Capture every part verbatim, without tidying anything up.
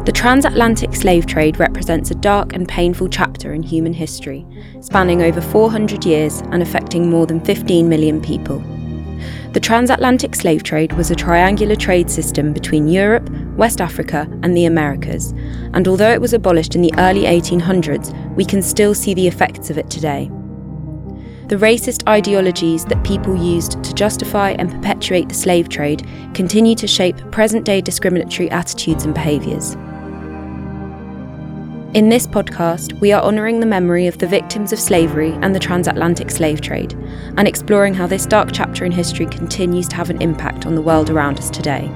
The transatlantic slave trade represents a dark and painful chapter in human history, spanning over four hundred years and affecting more than fifteen million people. The transatlantic slave trade was a triangular trade system between Europe, West Africa, and the Americas, and although it was abolished in the early eighteen hundreds, we can still see the effects of it today. The racist ideologies that people used to justify and perpetuate the slave trade continue to shape present-day discriminatory attitudes and behaviours. In this podcast, we are honouring the memory of the victims of slavery and the transatlantic slave trade, and exploring how this dark chapter in history continues to have an impact on the world around us today.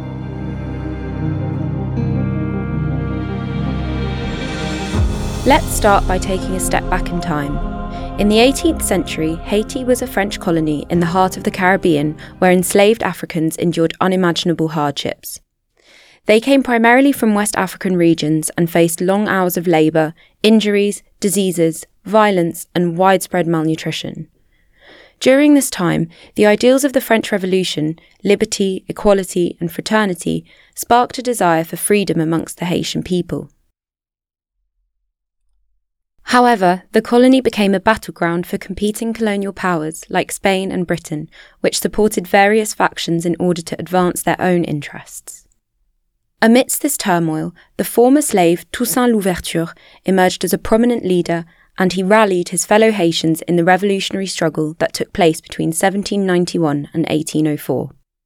Let's start by taking a step back in time. In the eighteenth century, Haiti was a French colony in the heart of the Caribbean where enslaved Africans endured unimaginable hardships. They came primarily from West African regions and faced long hours of labour, injuries, diseases, violence, and widespread malnutrition. During this time, the ideals of the French Revolution, liberty, equality, and fraternity, sparked a desire for freedom amongst the Haitian people. However, the colony became a battleground for competing colonial powers like Spain and Britain, which supported various factions in order to advance their own interests. Amidst this turmoil, the former slave Toussaint Louverture emerged as a prominent leader, and he rallied his fellow Haitians in the revolutionary struggle that took place between seventeen ninety-one and eighteen oh four.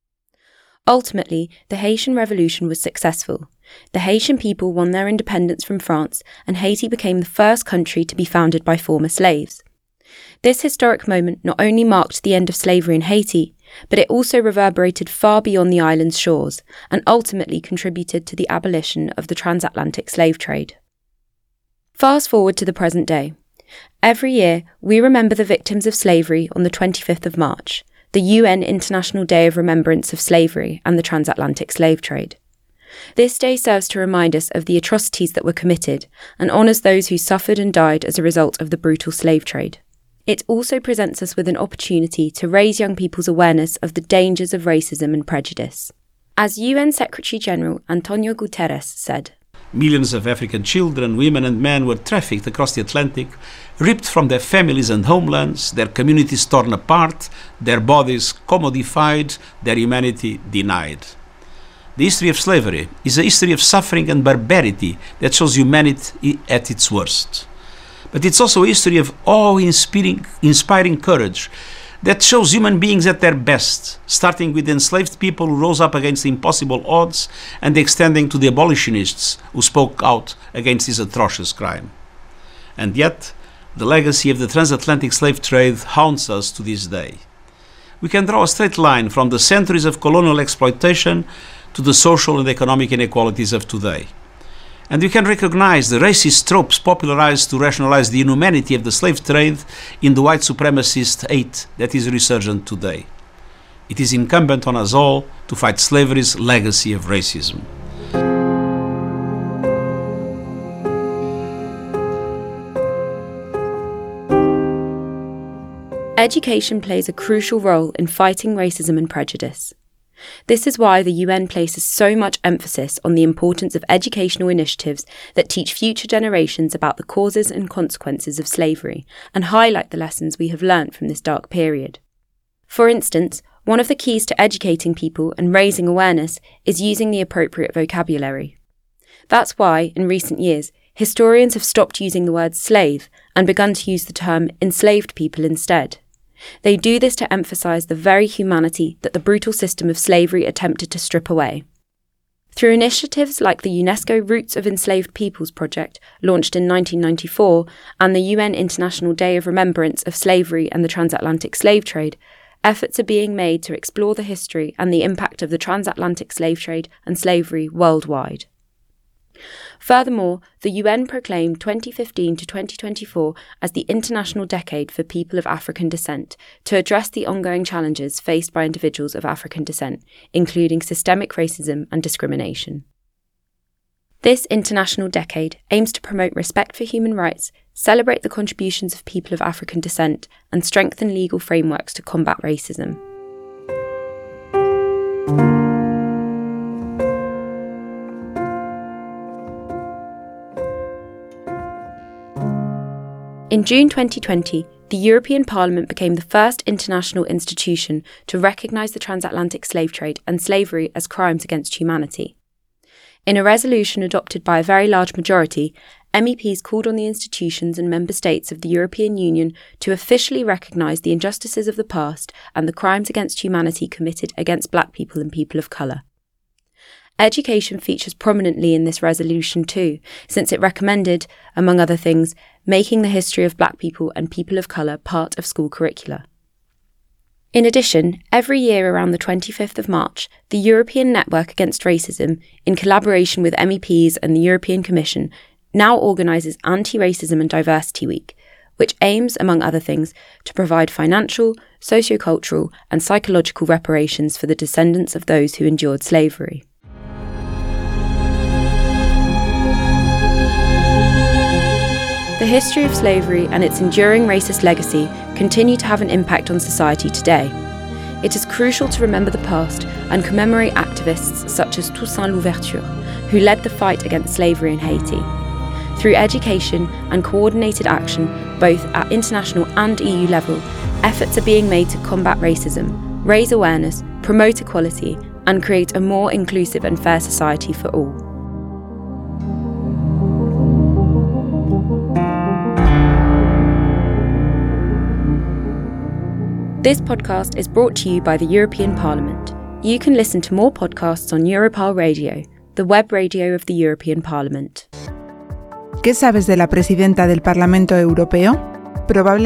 Ultimately, the Haitian Revolution was successful. The Haitian people won their independence from France, and Haiti became the first country to be founded by former slaves. This historic moment not only marked the end of slavery in Haiti, but it also reverberated far beyond the island's shores, and ultimately contributed to the abolition of the transatlantic slave trade. Fast forward to the present day. Every year, we remember the victims of slavery on the twenty-fifth of March, the U N International Day of Remembrance of Slavery and the Transatlantic Slave Trade. This day serves to remind us of the atrocities that were committed and honours those who suffered and died as a result of the brutal slave trade. It also presents us with an opportunity to raise young people's awareness of the dangers of racism and prejudice. As U N Secretary-General Antonio Guterres said, "Millions of African children, women and men were trafficked across the Atlantic, ripped from their families and homelands, their communities torn apart, their bodies commodified, their humanity denied. The history of slavery is a history of suffering and barbarity that shows humanity at its worst. But it's also a history of awe-inspiring inspiring courage that shows human beings at their best, starting with enslaved people who rose up against impossible odds and extending to the abolitionists who spoke out against this atrocious crime. And yet, the legacy of the transatlantic slave trade haunts us to this day. We can draw a straight line from the centuries of colonial exploitation to the social and economic inequalities of today. And we can recognize the racist tropes popularized to rationalize the inhumanity of the slave trade in the white supremacist hate that is resurgent today. It is incumbent on us all to fight slavery's legacy of racism." Education plays a crucial role in fighting racism and prejudice. This is why the U N places so much emphasis on the importance of educational initiatives that teach future generations about the causes and consequences of slavery and highlight the lessons we have learnt from this dark period. For instance, one of the keys to educating people and raising awareness is using the appropriate vocabulary. That's why, in recent years, historians have stopped using the word slave and begun to use the term enslaved people instead. They do this to emphasise the very humanity that the brutal system of slavery attempted to strip away. Through initiatives like the UNESCO Roots of Enslaved Peoples project, launched in nineteen ninety-four, and the U N International Day of Remembrance of Slavery and the Transatlantic Slave Trade, efforts are being made to explore the history and the impact of the transatlantic slave trade and slavery worldwide. Furthermore, the U N proclaimed twenty fifteen to twenty twenty-four as the International Decade for People of African Descent to address the ongoing challenges faced by individuals of African descent, including systemic racism and discrimination. This International Decade aims to promote respect for human rights, celebrate the contributions of people of African descent, and strengthen legal frameworks to combat racism. In June twenty twenty, the European Parliament became the first international institution to recognise the transatlantic slave trade and slavery as crimes against humanity. In a resolution adopted by a very large majority, M E Ps called on the institutions and member states of the European Union to officially recognise the injustices of the past and the crimes against humanity committed against black people and people of colour. Education features prominently in this resolution too, since it recommended, among other things, making the history of black people and people of colour part of school curricula. In addition, every year around the twenty-fifth of March, the European Network Against Racism, in collaboration with M E Ps and the European Commission, now organises Anti-Racism and Diversity Week, which aims, among other things, to provide financial, socio-cultural and psychological reparations for the descendants of those who endured slavery. The history of slavery and its enduring racist legacy continue to have an impact on society today. It is crucial to remember the past and commemorate activists such as Toussaint Louverture, who led the fight against slavery in Haiti. Through education and coordinated action, both at international and E U level, efforts are being made to combat racism, raise awareness, promote equality, and create a more inclusive and fair society for all. This podcast is brought to you by the European Parliament. You can listen to more podcasts on Europal Radio, the web radio of the European Parliament. ¿Qué sabes de la presidenta del Parlamento Europeo? Probablemente